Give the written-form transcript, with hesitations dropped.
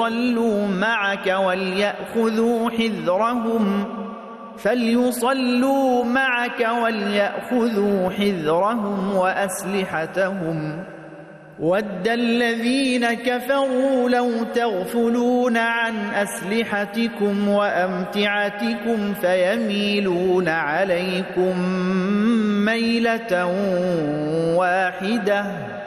فليصلوا معك وليأخذوا حذرهم وأسلحتهم ود الذين كفروا لو تغفلون عن أسلحتكم وأمتعتكم فيميلون عليكم ميلة واحدة